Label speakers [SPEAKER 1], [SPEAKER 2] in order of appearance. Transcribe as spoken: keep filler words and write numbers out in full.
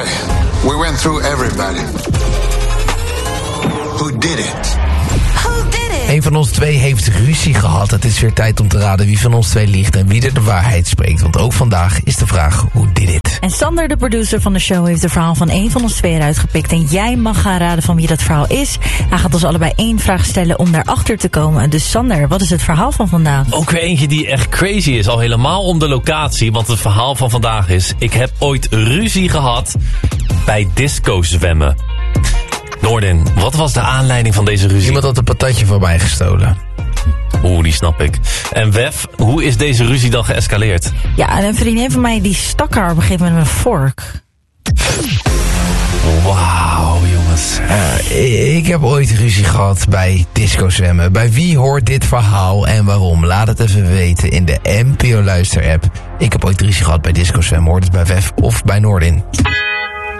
[SPEAKER 1] Okay, we went through everybody. Who did it?
[SPEAKER 2] Who did it?
[SPEAKER 3] Een van ons twee heeft ruzie gehad. Het is weer tijd om te raden wie van ons twee liegt en wie er de waarheid spreekt. Want ook vandaag is de vraag, hoe did it?
[SPEAKER 2] En Sander, de producer van de show, heeft het verhaal van één van ons twee eruit gepikt. En jij mag gaan raden van wie dat verhaal is. Hij gaat ons allebei één vraag stellen om daarachter te komen. Dus Sander, wat is het verhaal van vandaag?
[SPEAKER 4] Ook weer eentje die echt crazy is. Al helemaal om de locatie. Want het verhaal van vandaag is... Ik heb ooit ruzie gehad bij disco zwemmen. Noordin, wat was de aanleiding van deze ruzie?
[SPEAKER 3] Iemand had een patatje van mij gestolen.
[SPEAKER 4] Oeh, die snap ik. En Wef, hoe is deze ruzie dan geëscaleerd?
[SPEAKER 2] Ja, en een vriendin van mij die stak haar op een gegeven moment met een vork.
[SPEAKER 4] Wauw, jongens.
[SPEAKER 3] Uh, ik heb ooit ruzie gehad bij disco zwemmen. Bij wie hoort dit verhaal en waarom? Laat het even weten in de N P O Luister app. Ik heb ooit ruzie gehad bij disco zwemmen. Hoort het bij Wef of bij Noordin?